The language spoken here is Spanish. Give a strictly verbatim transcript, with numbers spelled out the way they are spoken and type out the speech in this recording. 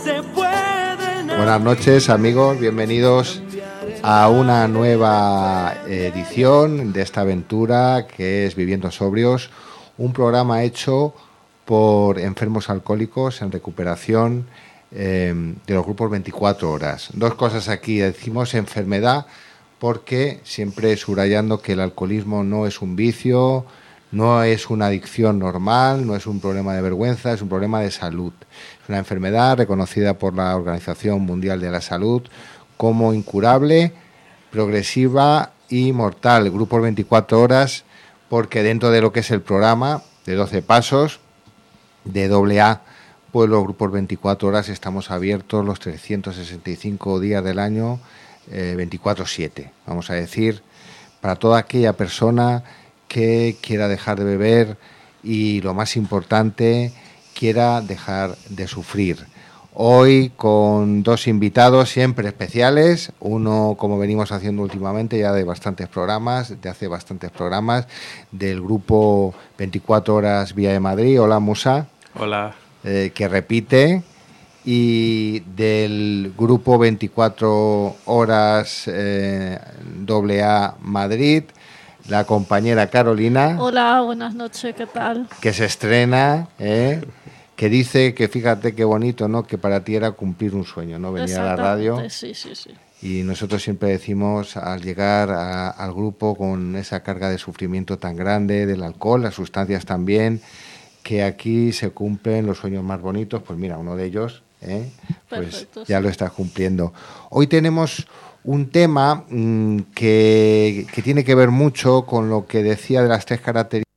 Buenas noches, amigos, bienvenidos a una nueva edición de esta aventura que es Viviendo Sobrios, un programa hecho por enfermos alcohólicos en recuperación eh, de los grupos veinticuatro horas. Dos cosas aquí, decimos enfermedad porque siempre subrayando que el alcoholismo no es un vicio, no es una adicción normal, no es un problema de vergüenza, es un problema de salud. Es una enfermedad reconocida por la Organización Mundial de la Salud como incurable, progresiva y mortal. Grupos veinticuatro horas, porque dentro de lo que es el programa de doce pasos de doble A, pues los grupos veinticuatro horas estamos abiertos los trescientos sesenta y cinco días del año, eh, veinticuatro siete. Vamos a decir, para toda aquella persona que quiera dejar de beber y, lo más importante, quiera dejar de sufrir. Hoy con dos invitados siempre especiales, uno, como venimos haciendo últimamente ya de bastantes programas, de hace bastantes programas, del grupo veinticuatro horas Vía de Madrid. Hola, Musa. Hola. Eh, que repite. Y del grupo veinticuatro horas eh, doble A Madrid, la compañera Carolina. Hola, buenas noches, ¿qué tal? Que se estrena, ¿eh? Que dice que fíjate qué bonito, ¿no? Que para ti era cumplir un sueño, ¿no? Venir a la radio. Sí, sí, sí. Y nosotros siempre decimos, al llegar a, al grupo con esa carga de sufrimiento tan grande, del alcohol, las sustancias también, que aquí se cumplen los sueños más bonitos. Pues mira, uno de ellos, ¿eh? Pues Perfecto, ya sí. lo estás cumpliendo. Hoy tenemos un tema mmm, que, que tiene que ver mucho con lo que decía de las tres características